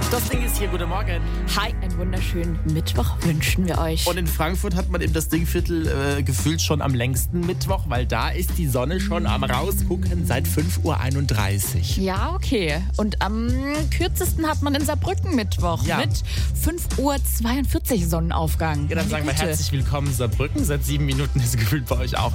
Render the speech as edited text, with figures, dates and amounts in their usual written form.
Das Ding ist hier, guten Morgen. Hi, einen wunderschönen Mittwoch wünschen wir euch. Und in Frankfurt hat man eben das Dingviertel gefühlt schon am längsten Mittwoch, weil da ist die Sonne schon am rausgucken seit 5.31 Uhr. Ja, okay. Und am kürzesten hat man in Saarbrücken Mittwoch mit 5.42 Uhr Sonnenaufgang. Ja, dann sagen wir herzlich willkommen Saarbrücken. Seit 7 Minuten ist gefühlt bei euch auch